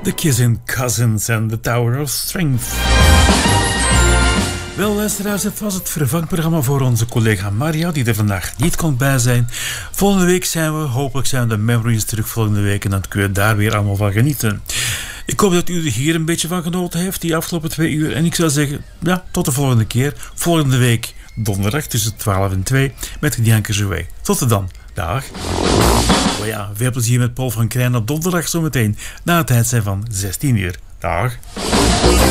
The Kissing Cousins en The Tower of Strength. Wel, luisteraars, het was het vervangprogramma voor onze collega Maria, die er vandaag niet kon bij zijn. Volgende week hopelijk zijn de Memories terug volgende week en dan kun je daar weer allemaal van genieten. Ik hoop dat u er hier een beetje van genoten heeft, die afgelopen 2 uur. En ik zou zeggen, ja, tot de volgende keer. Volgende week donderdag tussen 12 en 2 met Dianke Jouet. Tot dan. Dag. Oh ja, veel plezier met Paul van Krijn op donderdag zometeen, na het tijd zijn van 16 uur. Dag.